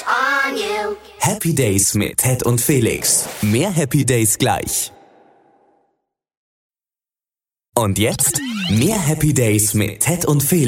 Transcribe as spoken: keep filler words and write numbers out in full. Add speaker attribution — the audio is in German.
Speaker 1: on you.
Speaker 2: Happy Days mit Ted und Felix. Mehr Happy Days gleich. Und jetzt mehr Happy Days mit Ted und Felix.